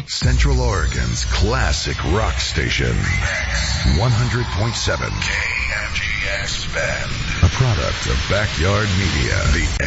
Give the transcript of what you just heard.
Central Oregon's classic rock station. 100.7 KMGX Bend. A product of Backyard Media. The